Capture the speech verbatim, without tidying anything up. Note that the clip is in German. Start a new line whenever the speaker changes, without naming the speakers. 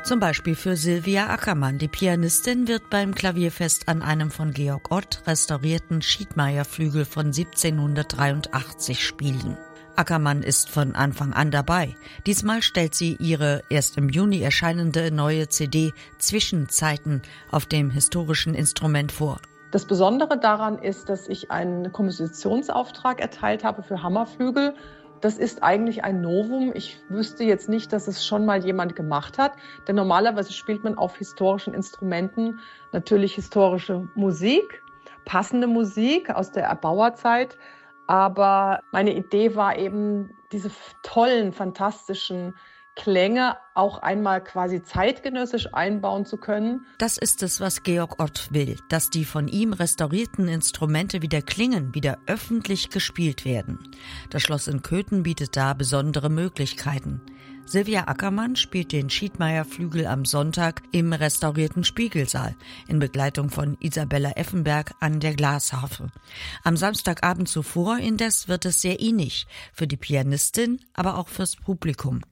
Zum Beispiel für Sylvia Ackermann. Die Pianistin wird beim Klavierfest an einem von Georg Ott restaurierten Schiedmayer-Flügel von siebzehnhundertdreiundachtzig spielen. Ackermann ist von Anfang an dabei. Diesmal stellt sie ihre erst im Juni erscheinende neue C D Zwischenzeiten auf dem historischen Instrument vor.
Das Besondere daran ist, dass ich einen Kompositionsauftrag erteilt habe für Hammerflügel. Das ist eigentlich ein Novum. Ich wüsste jetzt nicht, dass es schon mal jemand gemacht hat. Denn normalerweise spielt man auf historischen Instrumenten natürlich historische Musik, passende Musik aus der Erbauerzeit. Aber meine Idee war eben, diese tollen, fantastischen Klänge auch einmal quasi zeitgenössisch einbauen zu können.
Das ist es, was Georg Ott will, dass die von ihm restaurierten Instrumente wieder klingen, wieder öffentlich gespielt werden. Das Schloss in Köthen bietet da besondere Möglichkeiten. Sylvia Ackermann spielt den Schiedmayer-Flügel am Sonntag im restaurierten Spiegelsaal in Begleitung von Isabella Effenberg an der Glasharfe. Am Samstagabend zuvor indes wird es sehr innig, für die Pianistin, aber auch fürs Publikum.